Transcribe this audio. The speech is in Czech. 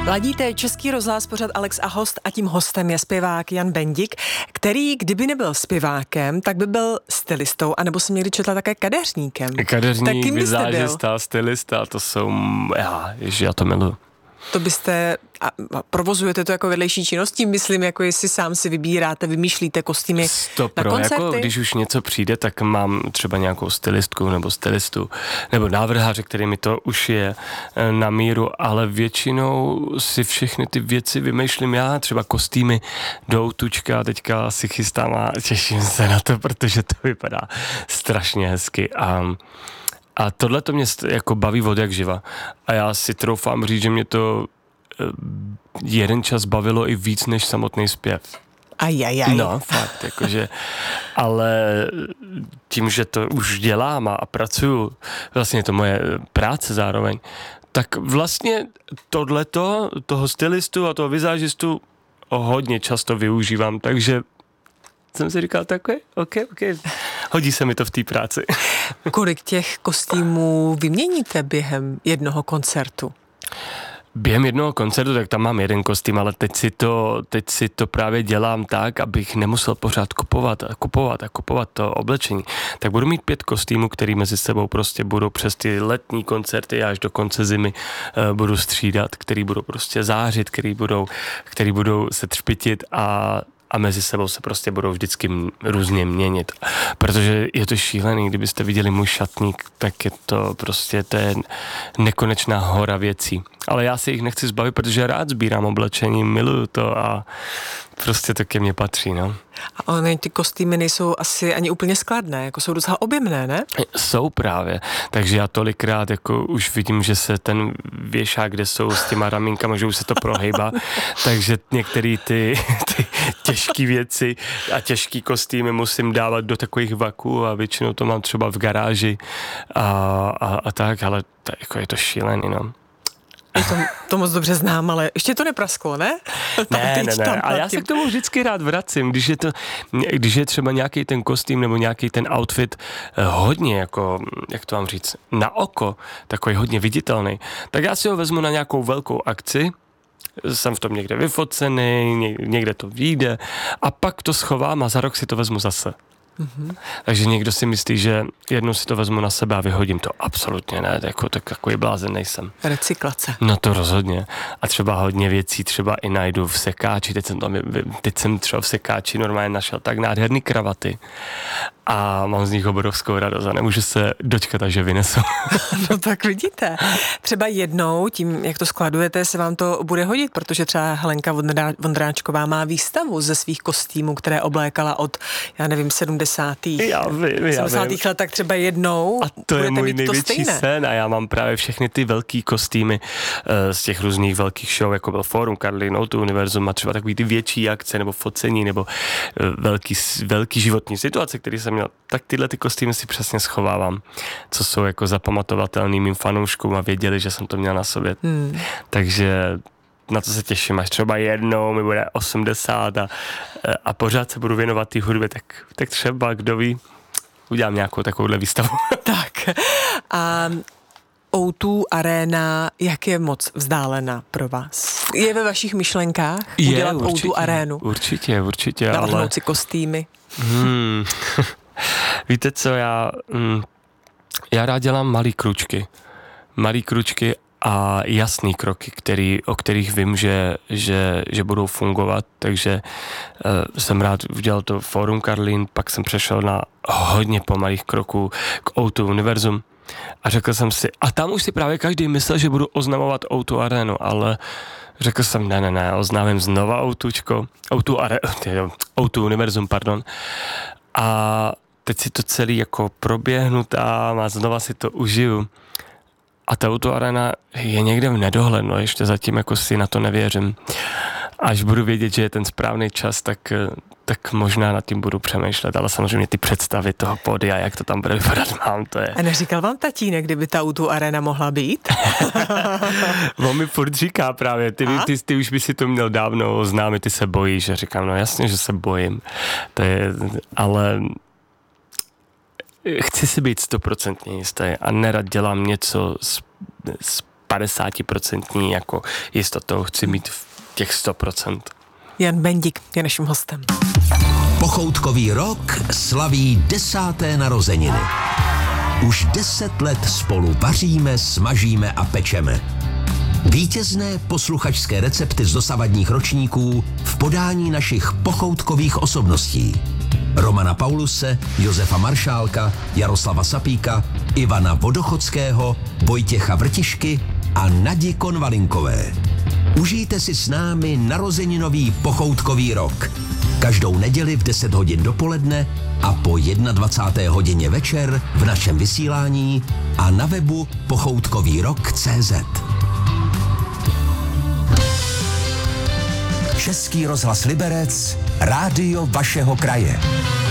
Ladíte Český rozhlas, pořad Alex a host, a tím hostem je zpěvák Jan Bendik, který, kdyby nebyl zpěvákem, tak by byl stylistou, anebo jsem někdy četla také kadeřníkem. Kadeřník, vizážista, stylista, to jsou, já to miluji. To byste, a provozujete to jako vedlejší činnost, tím myslím, jako jestli sám si vybíráte, vymýšlíte kostýmy na koncerty? Jako když už něco přijde, tak mám třeba nějakou stylistku nebo stylistu, nebo návrháře, který mi to už je na míru, ale většinou si všechny ty věci vymýšlím já, třeba kostýmy do Outučka, teďka si chystám a těším se na to, protože to vypadá strašně hezky a tohle to mě jako baví od jak živa. A já si troufám říct, že mě to jeden čas bavilo i víc než samotný zpěv. No, fakt, jakože, ale tím, že to už dělám a pracuju, vlastně je to moje práce zároveň, tak vlastně toho stylistu a toho vizážistu hodně často využívám, takže jsem si říkal, tak OK, hodí se mi to v té práci. Kolik těch kostýmů vyměníte během jednoho koncertu? Během jednoho koncertu, tak tam mám jeden kostým, ale teď si to právě dělám tak, abych nemusel pořád kupovat to oblečení. Tak budu mít 5 kostýmů, který mezi sebou prostě budou přes ty letní koncerty až do konce zimy budu střídat, který budou prostě zářit, který budou se třpitit a mezi sebou se prostě budou vždycky různě měnit. Protože je to šílený, kdybyste viděli můj šatník, tak je to nekonečná hora věcí. Ale já si jich nechci zbavit, protože rád sbírám oblečení, miluju to a prostě to ke mně patří, no. A ony ty kostýmy nejsou asi ani úplně skladné, jako jsou docela objemné, ne? Jsou právě, takže já tolikrát jako už vidím, že se ten věšák, kde jsou s těma ramínkama, že už se to prohejbá, takže některé ty těžké věci a těžký kostýmy musím dávat do takových vaků a většinou to mám třeba v garáži a tak, ale jako je to šílený, no. To moc dobře znám, ale ještě to neprasklo, ne? Ne. A já se k tomu vždycky rád vracím, když je třeba nějaký ten kostým nebo nějaký ten outfit hodně, jako, jak to mám říct, na oko, takový hodně viditelný, tak já si ho vezmu na nějakou velkou akci, jsem v tom někde vyfocený, někde to vyjde a pak to schovám a za rok si to vezmu zase. Mm-hmm. Takže někdo si myslí, že jednou si to vezmu na sebe a vyhodím to. Absolutně ne, takový blázen nejsem. Recyklace. No to rozhodně. A třeba hodně věcí třeba i najdu v sekáči. Teď jsem třeba v sekáči normálně našel tak nádherný kravaty a mám z nich obrovskou radost a nemůžu se dočkat, až je vynesu. No tak vidíte. Třeba jednou, tím, jak to skladujete, se vám to bude hodit, protože třeba Helenka Vondráčková má výstavu ze svých kostýmů, které oblékala od, 70. let, tak třeba jednou a to je můj největší sen a já mám právě všechny ty velký kostýmy z těch různých velkých show, jako byl Forum Karlín, O2 Univerzum a třeba takový ty větší akce nebo focení nebo velký životní situace, který jsem měl, tak tyhle ty kostýmy si přesně schovávám, co jsou jako zapamatovatelný mým fanouškům a věděli, že jsem to měl na sobě. Takže na to se těším, až třeba jednou mi bude 80 a pořád se budu věnovat té hudbě, tak třeba, kdo ví, udělám nějakou takovouhle výstavu. Tak a O2 Arena, jak je moc vzdálená pro vás? Je ve vašich myšlenkách udělat O2 Arénu? Určitě. Navrhnout si kostýmy? Víte co, já rád dělám malý kručky a jasný kroky, o kterých vím, že budou fungovat, takže jsem rád udělal to Forum Karlín, pak jsem přešel na hodně pomalých kroků k O2 Univerzum a řekl jsem si, a tam už si právě každý myslel, že budu oznamovat O2 Arenu, ale řekl jsem, ne, oznámím znova O2 Univerzum, a teď si to celý jako proběhnu tam a znova si to užiju. A ta O2 Arena je někde v nedohlednu, ještě zatím jako si na to nevěřím. Až budu vědět, že je ten správný čas, tak možná nad tím budu přemýšlet, ale samozřejmě ty představy toho pódia, jak to tam bude vypadat, mám, to je. A neříkal vám tatínek, kdyby ta O2 Arena mohla být? On mi furt říká právě, ty už by si to měl dávno oznámit, ty se bojíš, že říkám, no jasně, že se bojím, ale chci si být 100% jistý a nerad dělám něco 50% jako jistotou chci mít v těch 100%. Jan Bendik je naším hostem. Pochoutkový rok slaví 10. narozeniny. Už 10 let spolu vaříme, smažíme a pečeme. Vítězné posluchačské recepty z dosavadních ročníků v podání našich pochoutkových osobností. Romana Pauluse, Josefa Maršálka, Jaroslava Sapíka, Ivana Vodochodského, Vojtěcha Vrtišky a Nadi Konvalinkové. Užijte si s námi narozeninový pochoutkový rok. Každou neděli v 10 hodin dopoledne a po 21. hodině večer v našem vysílání a na webu pochoutkovýrok.cz. Český rozhlas Liberec, rádio vašeho kraje.